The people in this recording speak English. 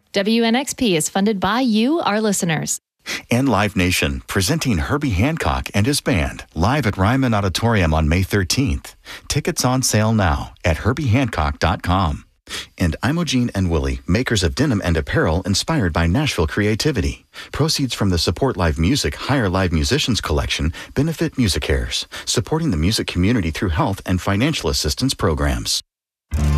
WNXP is funded by you, our listeners. And Live Nation, presenting Herbie Hancock and his band live at Ryman Auditorium on May 13th. Tickets on sale now at herbiehancock.com. And Imogene and Willie, makers of denim and apparel inspired by Nashville creativity. Proceeds from the Support Live Music Hire Live Musicians collection benefit MusiCares, supporting the music community through health and financial assistance programs.